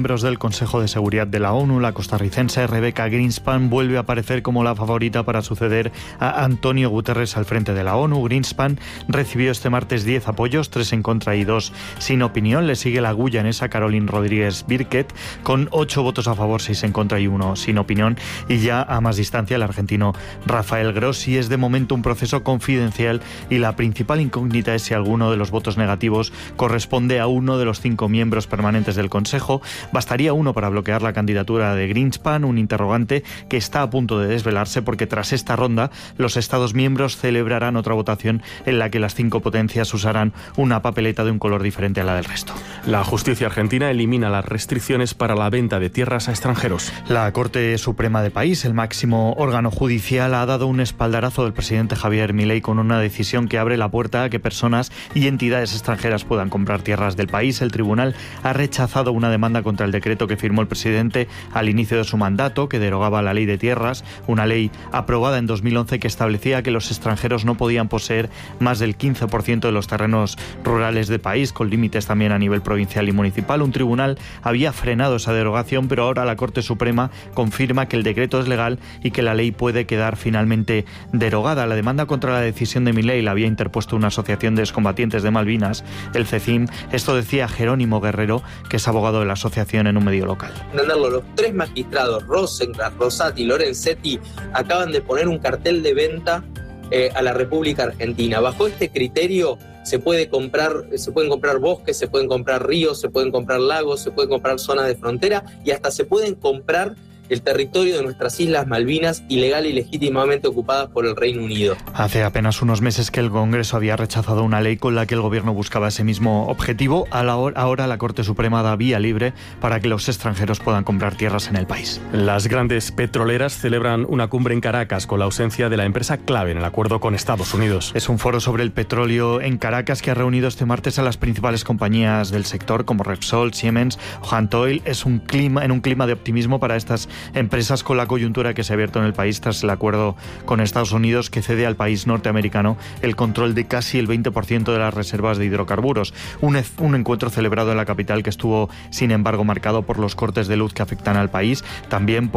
miembros del Consejo de Seguridad de la ONU, la costarricense Rebecca Greenspan vuelve a aparecer como la favorita para suceder a Antonio Guterres al frente de la ONU. Greenspan recibió este martes 10 apoyos, 3 en contra y 2 sin opinión. Le sigue la guyanesa Caroline Rodríguez Birket con 8 votos a favor, 6 en contra y 1 sin opinión. Y ya a más distancia el argentino Rafael Grossi. Es de momento un proceso confidencial y la principal incógnita es si alguno de los votos negativos corresponde a uno de los 5 miembros permanentes del Consejo. Bastaría uno para bloquear la candidatura de Greenspan, un interrogante que está a punto de desvelarse porque tras esta ronda los Estados miembros celebrarán otra votación en la que las 5 potencias usarán una papeleta de un color diferente a la del resto. La justicia argentina elimina las restricciones para la venta de tierras a extranjeros. La Corte Suprema del país, el máximo órgano judicial, ha dado un espaldarazo del presidente Javier Milei con una decisión que abre la puerta a que personas y entidades extranjeras puedan comprar tierras del país. El tribunal ha rechazado una demanda contra el decreto que firmó el presidente al inicio de su mandato, que derogaba la ley de tierras, una ley aprobada en 2011 que establecía que los extranjeros no podían poseer más del 15% de los terrenos rurales del país, con límites también a nivel provincial y municipal. Un tribunal había frenado esa derogación, pero ahora la Corte Suprema confirma que el decreto es legal y que la ley puede quedar finalmente derogada. La demanda contra la decisión de Milei la había interpuesto una asociación de excombatientes de Malvinas, el CECIM. Esto decía Jerónimo Guerrero, que es abogado de la asociación en un medio local. Los 3 magistrados, Rosenkrantz, Rosati y Lorenzetti, acaban de poner un cartel de venta a la República Argentina. Bajo este criterio se pueden comprar bosques, se pueden comprar ríos, se pueden comprar lagos, se pueden comprar zonas de frontera y hasta se pueden comprar el territorio de nuestras Islas Malvinas, ilegal y legítimamente ocupadas por el Reino Unido. Hace apenas unos meses que el Congreso había rechazado una ley con la que el gobierno buscaba ese mismo objetivo. Ahora la Corte Suprema da vía libre para que los extranjeros puedan comprar tierras en el país. Las grandes petroleras celebran una cumbre en Caracas con la ausencia de la empresa clave en el acuerdo con Estados Unidos. Es un foro sobre el petróleo en Caracas que ha reunido este martes a las principales compañías del sector como Repsol, Siemens o Hantoil. Es en un clima de optimismo para estas empresas con la coyuntura que se ha abierto en el país tras el acuerdo con Estados Unidos que cede al país norteamericano el control de casi el 20% de las reservas de hidrocarburos. Un encuentro celebrado en la capital que estuvo, sin embargo, marcado por los cortes de luz que afectan al país. También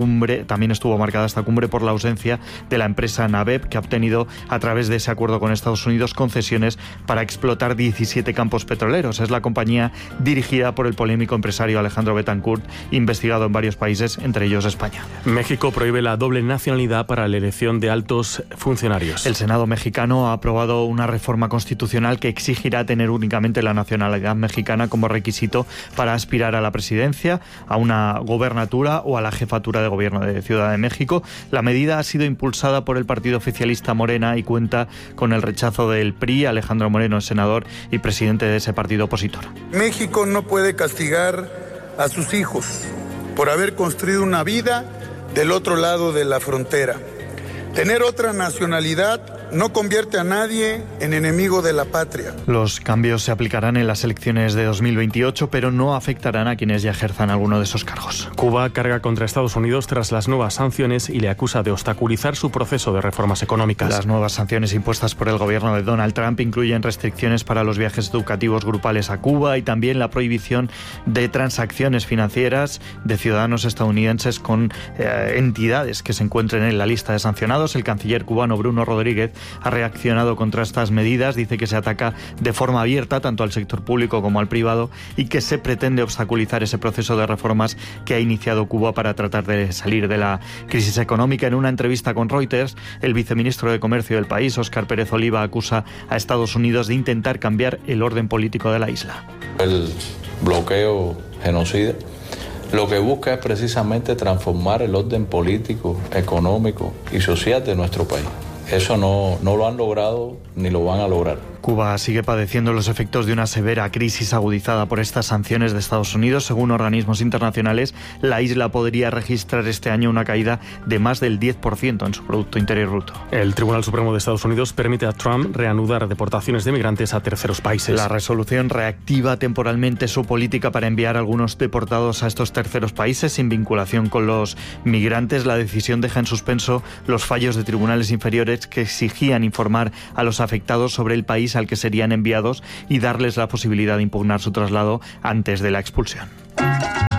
estuvo marcada esta cumbre por la ausencia de la empresa Nabeb, que ha obtenido a través de ese acuerdo con Estados Unidos concesiones para explotar 17 campos petroleros. Es la compañía dirigida por el polémico empresario Alejandro Betancourt, investigado en varios países, entre ellos España. México prohíbe la doble nacionalidad para la elección de altos funcionarios. El Senado mexicano ha aprobado una reforma constitucional que exigirá tener únicamente la nacionalidad mexicana como requisito para aspirar a la presidencia, a una gobernatura o a la jefatura de gobierno de Ciudad de México. La medida ha sido impulsada por el partido oficialista Morena y cuenta con el rechazo del PRI. Alejandro Moreno es senador y presidente de ese partido opositor. México no puede castigar a sus hijos por haber construido una vida del otro lado de la frontera. Tener otra nacionalidad no convierte a nadie en enemigo de la patria. Los cambios se aplicarán en las elecciones de 2028, pero no afectarán a quienes ya ejerzan alguno de esos cargos. Cuba carga contra Estados Unidos tras las nuevas sanciones y le acusa de obstaculizar su proceso de reformas económicas. Las nuevas sanciones impuestas por el gobierno de Donald Trump incluyen restricciones para los viajes educativos grupales a Cuba y también la prohibición de transacciones financieras de ciudadanos estadounidenses con entidades que se encuentren en la lista de sancionados. El canciller cubano Bruno Rodríguez ha reaccionado contra estas medidas, dice que se ataca de forma abierta tanto al sector público como al privado y que se pretende obstaculizar ese proceso de reformas que ha iniciado Cuba para tratar de salir de la crisis económica. En una entrevista con Reuters, el viceministro de Comercio del país, Óscar Pérez Oliva, acusa a Estados Unidos de intentar cambiar el orden político de la isla. El bloqueo genocida lo que busca es precisamente transformar el orden político, económico y social de nuestro país. Eso no lo han logrado ni lo van a lograr. Cuba sigue padeciendo los efectos de una severa crisis agudizada por estas sanciones de Estados Unidos. Según organismos internacionales, la isla podría registrar este año una caída de más del 10% en su Producto Interior Bruto. El Tribunal Supremo de Estados Unidos permite a Trump reanudar deportaciones de migrantes a terceros países. La resolución reactiva temporalmente su política para enviar a algunos deportados a estos terceros países sin vinculación con los migrantes. La decisión deja en suspenso los fallos de tribunales inferiores que exigían informar a los afectados sobre el país al que serían enviados y darles la posibilidad de impugnar su traslado antes de la expulsión.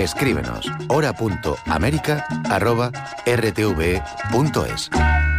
Escríbenos hora.america@rtve.es.